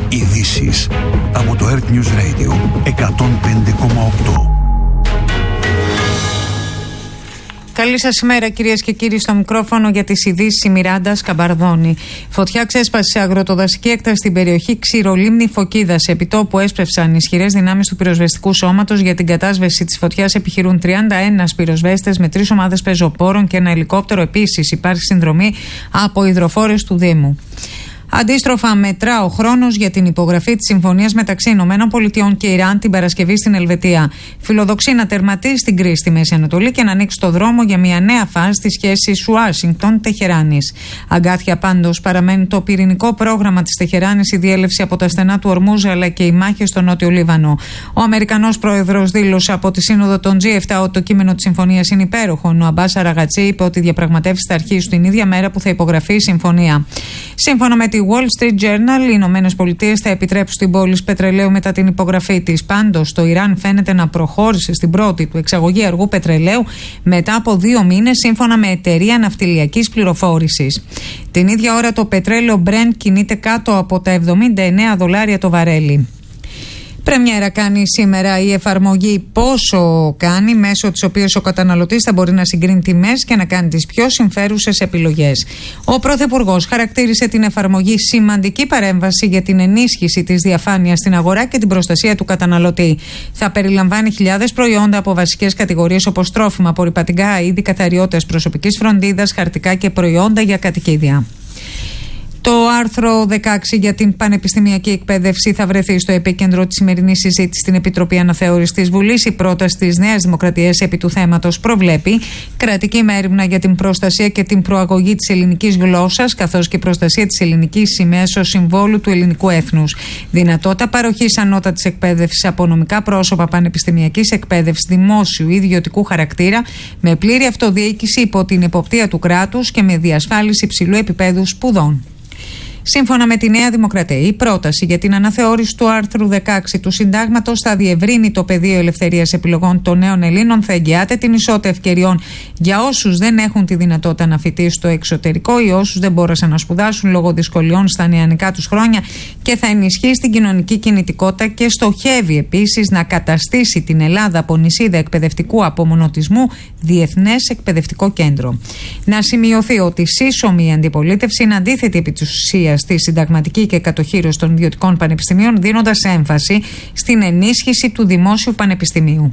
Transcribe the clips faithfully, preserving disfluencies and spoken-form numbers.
Ειδήσεις από το Earth News Radio εκατόν πέντε κόμμα οκτώ. Καλή σας ημέρα, κυρίες και κύριοι, στο μικρόφωνο για τις ειδήσεις η Μιράντα Σκαμπαρδόνη. Φωτιά ξέσπασε σε αγροτοδασική έκταση στην περιοχή Ξηρολίμνη Φωκίδας. Επί τόπου έσπευσαν ισχυρές δυνάμεις του πυροσβεστικού σώματος. Για την κατάσβεση της φωτιάς επιχειρούν τριάντα ένα πυροσβέστες με τρεις ομάδες πεζοπόρων και ένα ελικόπτερο. Επίσης, υπάρχει συνδρομή από υδροφόρες του Δήμου. Αντίστροφα, μετρά ο χρόνος για την υπογραφή της συμφωνίας μεταξύ ΗΠΑ και Ιράν την Παρασκευή στην Ελβετία. Φιλοδοξεί να τερματίσει την κρίση στη Μέση Ανατολή και να ανοίξει το δρόμο για μια νέα φάση της σχέσης Ουάσιγκτον-Τεχεράνης. Αγκάθια πάντως παραμένει το πυρηνικό πρόγραμμα της Τεχεράνης, η διέλευση από τα στενά του Ορμούζ αλλά και οι μάχες στο Νότιο Λίβανο. Ο Αμερικανός πρόεδρος δήλωσε από τη Σύνοδο των τζι επτά ότι το κείμενο της συμφωνίας είναι υπέροχο. Ο Αμπάς Αραγατσί είπε ότι οι διαπραγματεύσεις θα αρχίσουν την ίδια μέρα που θα υπογραφεί η συμφωνία. Σύμφωνα με τη Wall Street Journal, οι Ηνωμένες Πολιτείες θα επιτρέψουν την πώληση πετρελαίου μετά την υπογραφή της. Πάντως, το Ιράν φαίνεται να προχώρησε στην πρώτη του εξαγωγή αργού πετρελαίου μετά από δύο μήνες, σύμφωνα με εταιρεία ναυτιλιακής πληροφόρησης. Την ίδια ώρα, το πετρέλαιο Brent κινείται κάτω από τα εβδομήντα εννέα δολάρια το βαρέλι. Πρεμιέρα κάνει σήμερα η εφαρμογή Πόσο Κάνει, μέσω της οποίας ο καταναλωτής θα μπορεί να συγκρίνει τιμές και να κάνει τις πιο συμφέρουσες επιλογές. Ο Πρωθυπουργός χαρακτήρισε την εφαρμογή σημαντική παρέμβαση για την ενίσχυση της διαφάνειας στην αγορά και την προστασία του καταναλωτή. Θα περιλαμβάνει χιλιάδες προϊόντα από βασικές κατηγορίες όπως τρόφιμα, απορρυπαντικά, είδη καθαριότητας προσωπικής φροντίδας, χαρτικά και προϊόντα για κατοικίδια. Το άρθρο δεκαέξι για την πανεπιστημιακή εκπαίδευση θα βρεθεί στο επίκεντρο της σημερινής συζήτησης στην Επιτροπή Αναθεώρησης της Βουλής. Η πρόταση της Νέας Δημοκρατίας επί του θέματος προβλέπει κρατική μέριμνα για την προστασία και την προαγωγή της ελληνικής γλώσσας, καθώς και προστασία της ελληνικής σημαίας ως συμβόλου του ελληνικού έθνους. Δυνατότητα παροχής ανώτατης εκπαίδευσης από νομικά πρόσωπα πανεπιστημιακής εκπαίδευσης δημόσιου ή ιδιωτικού χαρακτήρα, με πλήρη αυτοδιοίκηση υπό την εποπτεία του κράτους και με διασφάλιση υψηλού επίπεδου σπουδών. Σύμφωνα με τη Νέα Δημοκρατία, η πρόταση για την αναθεώρηση του άρθρου δεκαέξι του Συντάγματος θα διευρύνει το πεδίο ελευθερίας επιλογών των νέων Ελλήνων, θα εγγυάται την ισότητα ευκαιριών για όσους δεν έχουν τη δυνατότητα να φοιτήσουν στο εξωτερικό ή όσους δεν μπόρεσαν να σπουδάσουν λόγω δυσκολιών στα νεανικά τους χρόνια και θα ενισχύσει την κοινωνική κινητικότητα και στοχεύει επίσης να καταστήσει την Ελλάδα από νησίδα εκπαιδευτικού απομονωτισμού διεθνές εκπαιδευτικό κέντρο. Να σημειωθεί ότι σύσσωμη η αντιπολίτευση είναι αντίθετη επί της ουσίας στη συνταγματική και κατοχήρωση των ιδιωτικών πανεπιστημίων, δίνοντας έμφαση στην ενίσχυση του δημόσιου πανεπιστημίου.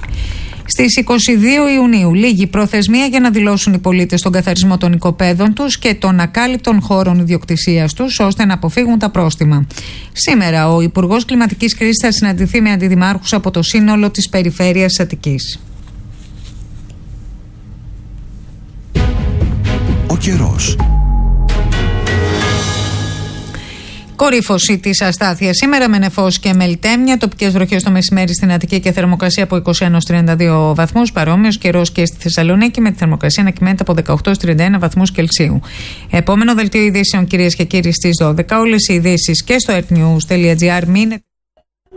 Στις είκοσι δύο Ιουνίου λήγει προθεσμία για να δηλώσουν οι πολίτες τον καθαρισμό των οικοπαίδων τους και των ακάλυπτων χώρων ιδιοκτησίας τους, ώστε να αποφύγουν τα πρόστιμα. Σήμερα ο Υπουργός Κλιματικής Κρίσης θα συναντηθεί με αντιδημάρχους από το σύνολο της περιφέρειας Αττικής. Ο καιρός. Κορύφωση της αστάθειας σήμερα με νεφός και μελτέμια. Τοπικές βροχές το μεσημέρι στην Αττική και θερμοκρασία από είκοσι ένα έως τριάντα δύο βαθμούς. Παρόμοιος καιρός και στη Θεσσαλονίκη με τη θερμοκρασία να κυμαίνεται από δεκαοκτώ έως τριάντα ένα βαθμούς Κελσίου. Επόμενο δελτίο ειδήσεων, κυρίες και κύριοι, στις δώδεκα. Όλες οι ειδήσεις και στο earthnews.gr. Μείνετε.